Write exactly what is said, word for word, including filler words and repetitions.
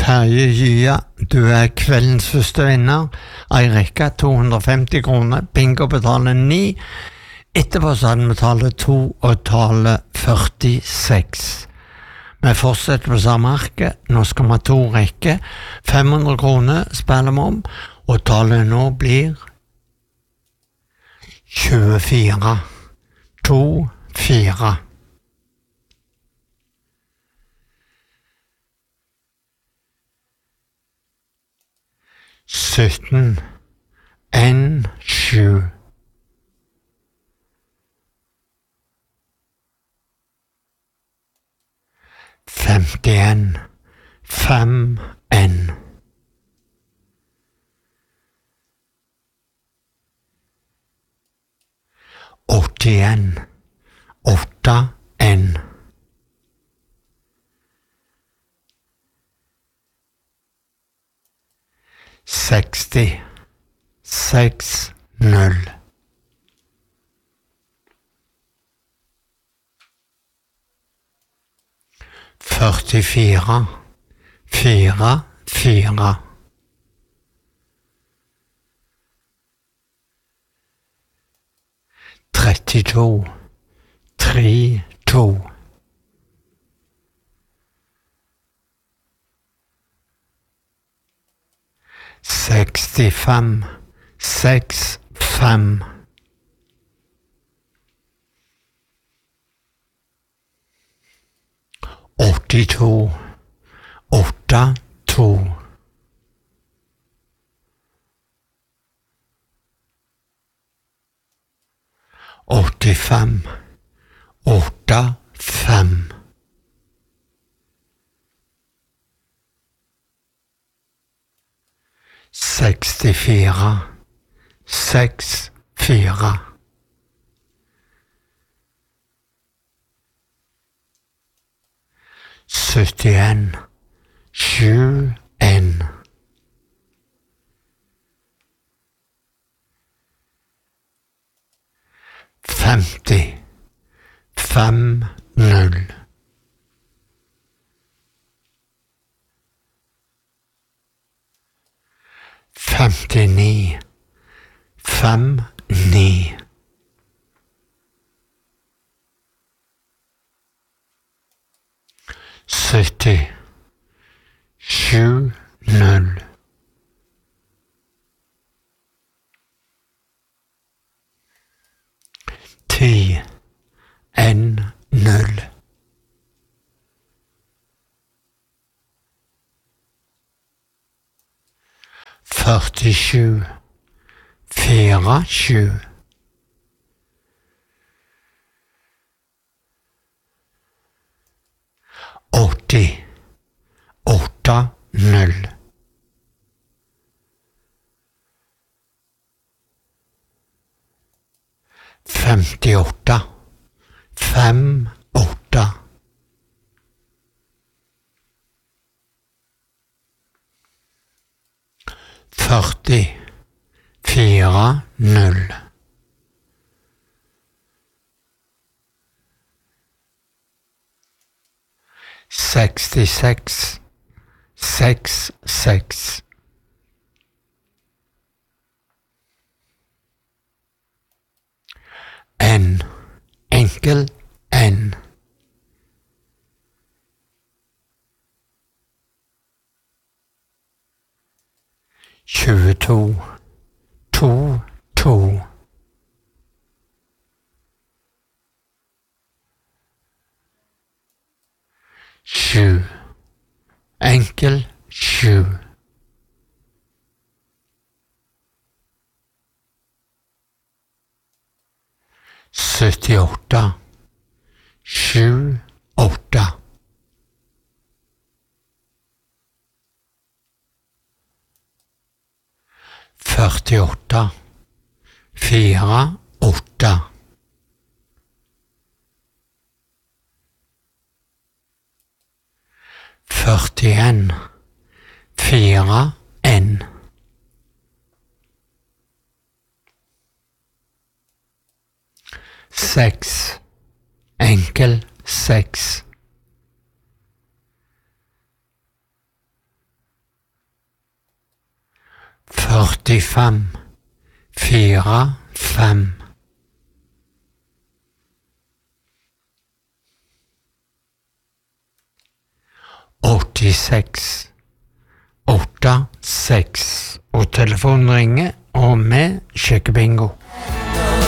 Terje Gya, du er kveldens første vinner. Eirika, to hundre og femti kroner. Bingo betaler ni. Etterpå så hadde vi tallet to og tallet førtiseks. Vi fortsetter på samme arke. Nå skal vi ha to rekker. fem hundre kroner spiller vi om, og tallet nå blir tjuefire. To, fire. sytten, en, sju. femtien, fem, en. åttien, åtte, en. seksti, seks, null. førtifire, fire, fire. trettito, tre, to. sekstifem, seks, fem. åttito, åtte, to. åttifem, åtte, fem. sekstifire, seks, fire. syttien, sju, en. femti, fem, null. femtini, fem, ni. sytti, sju, null. ti, en, null. førtisju, fire, sju. åtti, åtte, null. femtiåtte, fem, åtte. førti, fire, null. sekstiseks, seks, seks. En, enkel, en. tjueto, to, to. Sju, enkel, sju. syttiåtte, sju, åtte. førtiåtte, fire, åtte. førtien, fire, en. Seks, enkel, seks. førtifem, fire, fem. åttiseks, åtte, seks, og telefonen ringer, og vi sjekker bingo.